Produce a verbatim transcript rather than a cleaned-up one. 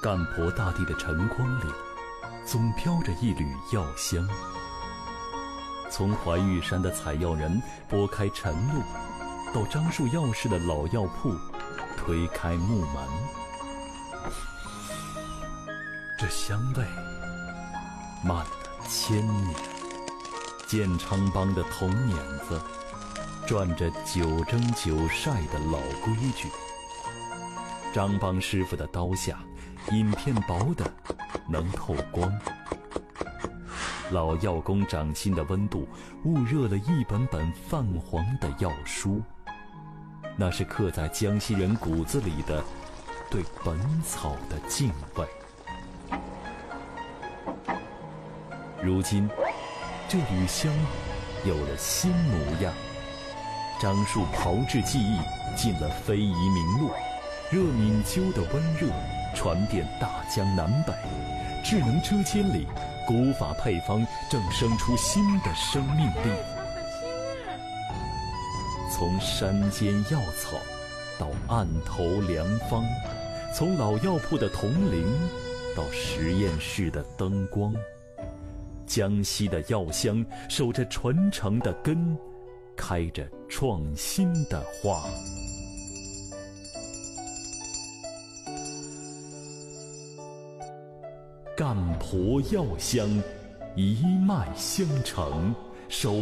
干婆大地的晨光里，总飘着一缕药香。从怀玉山的采药人拨开晨露，到樟树药市的老药铺推开木门，这香味漫了千年。建昌帮的铜碾子转着九蒸九晒的老规矩，张帮师傅的刀下影片薄的能透光。老药工掌心的温度焐热了一本本泛黄的药书，那是刻在江西人骨子里的对本草的敬畏。如今这缕香有了新模样，樟树炮制技艺进了非遗名录，热敏灸的温热传遍大江南北，智能车间里古法配方正生出新的生命力。从山间药草到案头良方，从老药铺的铜铃到实验室的灯光，江西的药香守着传承的根，开着创新的花。干婆药香一脉相承，守